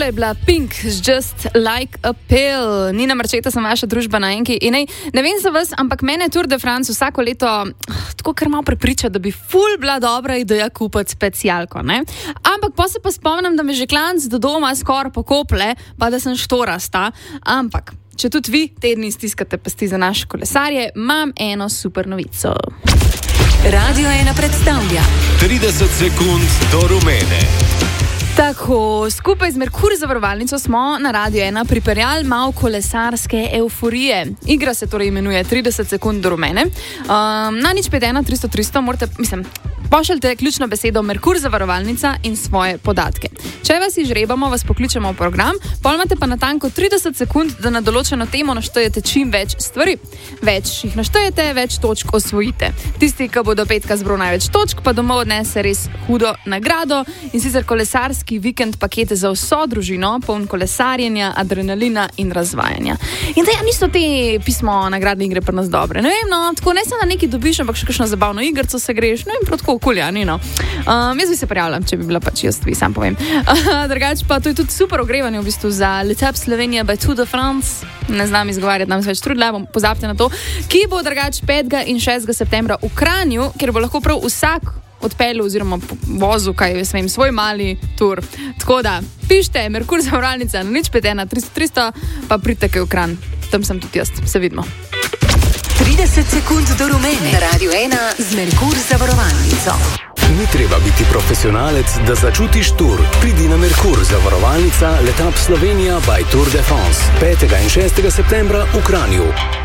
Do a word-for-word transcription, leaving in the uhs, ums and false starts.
Tole je bila Pink, Just Like a Pill. Nina Marčeta, sem vaša družba na Enki. In ne, ne vem za vas, ampak mene Tour de France vsako leto tako kar malo prepriča, da bi ful bila dobra ideja kupiti specialko, ne? Ampak pa se pa spomnim, da me že klanc do doma skoraj pokople, pa da sem štorasta. Ampak, če tudi vi tedni stiskate pasti za naše kolesarje, imam eno super novico. Radio ena predstavlja trideset sekund do rumene. Tako, skupaj z Merkur zavarovalnico smo na Radio ena pripeljali malo kolesarske euforije. Igra se torej imenuje trideset sekund do rumene. Um, na nič pet ena tristo tristo morate, mislim, pošaljte ključno besedo Merkur zavarovalnica in svoje podatke. Če vas izžrebamo, vas pokličemo v program, pol imate pa natanko trideset sekund, da na določeno temo naštejete čim več stvari. Več jih naštejete, več točk osvojite. Tisti, ki bo do petka zbral največ točk, pa domov odnese res hudo nagrado, in sicer kolesarski vikend pakete za vso družino, poln kolesarjenja, adrenalina in razvajanja. In da ja, niso te pismo nagradne igre pri nas dobre. Ne vem, no, tako ne se na neki dobiš, ampak še kakšno zabavno igrco se greš, no in protko okoljani, no. Um, jaz bi se prijavljam, če bi bila pač jaz, vi sam povem. Uh, drugač pa to je tudi super ogrevanje v bistvu za L'Etape Slovenija by Tour de France. Ne znam izgovarjati, nam se več trudila, bom pozabite na to, ki bo drugač petega in šestega septembra v Kranju, kjer bo lahko prav vsak odpeljal oziroma vozil, kaj jaz vem, svoj mali tur. Tako da, pište Merkur zavarovalnica na nič pet ena tristo tristo, pa pridite v Kranj. Tam sem tudi jaz, se vidimo. trideset sekund do rumene. Radio ena z Merkur zavarovalnico. Ni treba biti profesionalec, da začutiš tur. Pridi na Merkur zavarovalnica L'Etape Slovenija by Tour de France petega in šestega septembra v Kranju.